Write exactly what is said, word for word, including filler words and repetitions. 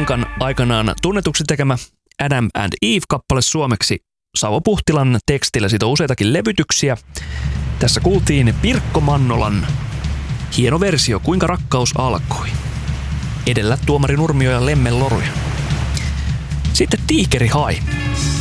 Pankan aikanaan tunnetuksi tekemä Adam and Eve-kappale suomeksi Sauvo Puhtilan tekstillä. Siitä on useitakin levytyksiä. Tässä kuultiin Pirkko Mannolan hieno versio Kuinka rakkaus alkoi. Edellä Tuomari Nurmio ja Lemmen Loruja. Sitten Tiikeri Hai.